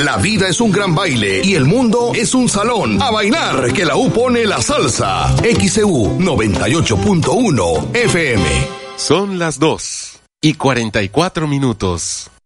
La vida es un gran baile y el mundo es un salón. A bailar, que la U pone la salsa. XEU 98.1 FM. Son las 2:44.